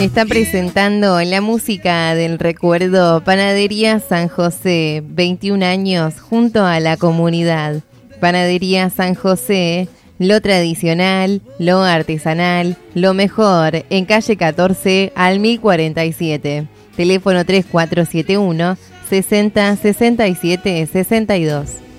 Está presentando la música del recuerdo Panadería San José, 21 años junto a la comunidad. Panadería San José, lo tradicional, lo artesanal, lo mejor, en calle 14 al 1047. Teléfono 3471 60 67 62.